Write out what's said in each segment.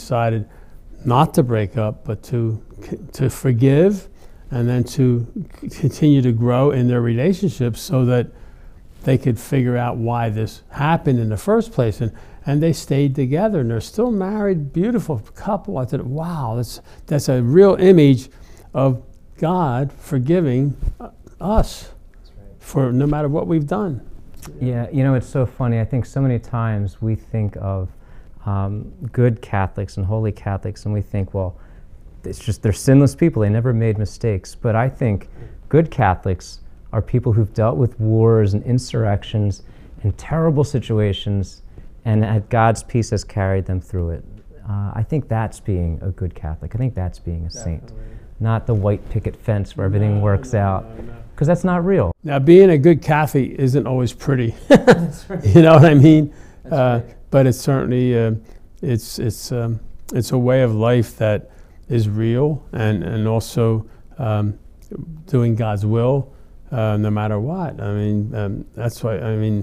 decided not to break up, but to forgive, and then to continue to grow in their relationships so that they could figure out why this happened in the first place. And they stayed together, and they're still married, beautiful couple. I thought, wow, that's a real image of God forgiving us for no matter what we've done. Yeah, you know, it's so funny. I think so many times we think of good Catholics and holy Catholics, and we think, well, it's just they're sinless people. They never made mistakes. But I think good Catholics are people who've dealt with wars and insurrections and terrible situations, and God's peace has carried them through it. I think that's being a good Catholic. I think that's being a saint, not the white picket fence where everything works out, because that's not real. Now, being a good Catholic isn't always pretty. That's right. You know what I mean? Right. But it's certainly it's a way of life that is real, and also doing God's will no matter what. I mean, that's why. I mean,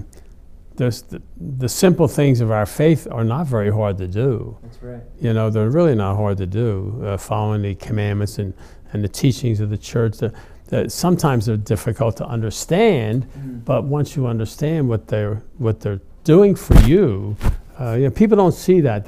the simple things of our faith are not very hard to do. That's right. You know, they're really not hard to do. Following the commandments and the teachings of the church. That sometimes they're difficult to understand, but once you understand what they're doing for you, people don't see that.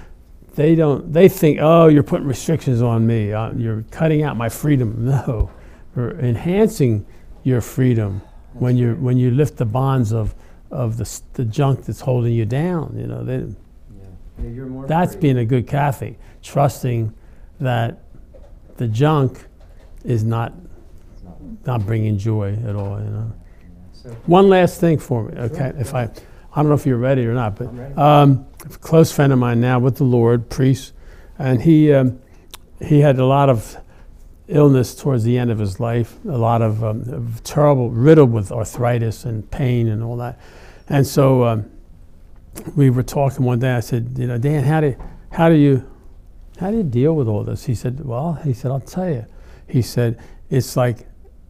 They think, oh, you're putting restrictions on me. You're cutting out my freedom. No, we're enhancing your freedom when you lift the bonds of the junk that's holding you down. You know, You're more that's free. being a good Catholic, trusting that the junk is not bringing joy at all. You know. So, One last thing for me, okay? Sure. I don't know if you're ready or not, but I'm ready. a close friend of mine now with the Lord, priest, and he had a lot of illness towards the end of his life, a lot of terrible, riddled with arthritis and pain and all that. And so we were talking one day. I said, you know, Dan, how do you deal with all this? He said, I'll tell you. He said, it's like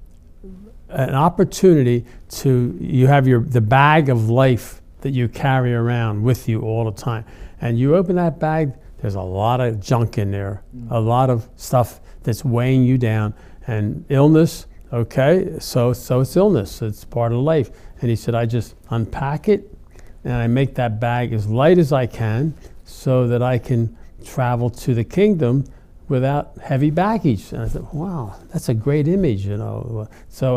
an opportunity you have the bag of life that you carry around with you all the time. And you open that bag, there's a lot of junk in there, a lot of stuff that's weighing you down. And illness, okay, so it's illness, it's part of life. And he said, I just unpack it and I make that bag as light as I can so that I can travel to the kingdom without heavy baggage. And I thought, wow, that's a great image, you know. So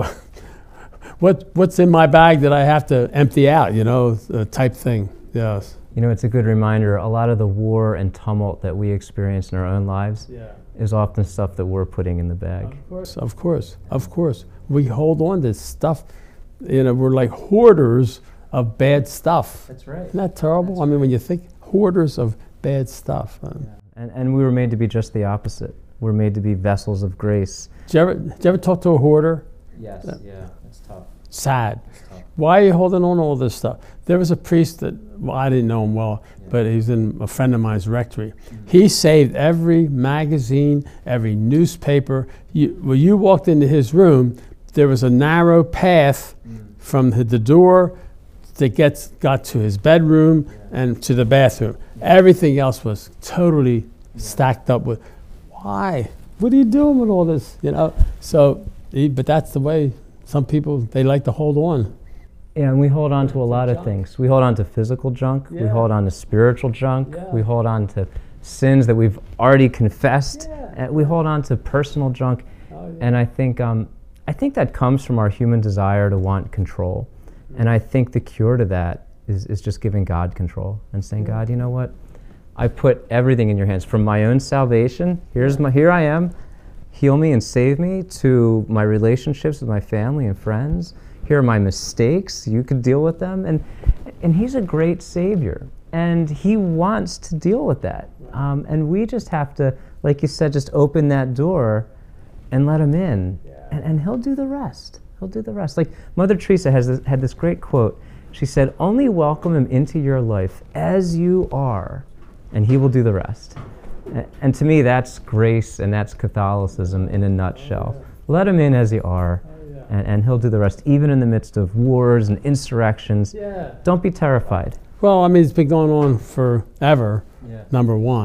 what's in my bag that I have to empty out, you know, type thing. Yes. You know, it's a good reminder. A lot of the war and tumult that we experience in our own lives is often stuff that we're putting in the bag. Of course. We hold on to stuff, you know, we're like hoarders of bad stuff. That's right. Isn't that terrible? I mean, when you think hoarders of bad stuff. And we were made to be just the opposite. We're made to be vessels of grace. Did you ever talk to a hoarder? Yes, it's tough. Sad. It's tough. Why are you holding on to all this stuff? There was a priest that, well, I didn't know him well, but he's in a friend of mine's rectory. He saved every magazine, every newspaper. When you walked into his room, there was a narrow path from the door that got to his bedroom and to the bathroom. Everything else was totally stacked up with, why? What are you doing with all this? You know. So, but that's the way some people, they like to hold on. Yeah, and we hold on to a lot of things. We hold on to physical junk. We hold on to spiritual junk. We hold on to sins that we've already confessed. We hold on to personal junk. And I think that comes from our human desire to want control. And I think the cure to that is just giving God control and saying, God, you know what? I put everything in your hands. From my own salvation, here I am. Heal me and save me, to my relationships with my family and friends. Here are my mistakes. You could deal with them. And he's a great Savior. And he wants to deal with that. And we just have to, like you said, just open that door and let him in. And he'll do the rest. He'll do the rest. Like Mother Teresa had this great quote. She said, only welcome him into your life as you are, and he will do the rest. And to me, that's grace and that's Catholicism in a nutshell. Let him in as you are, and he'll do the rest, even in the midst of wars and insurrections. Don't be terrified. Well, I mean, it's been going on forever, number one.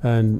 and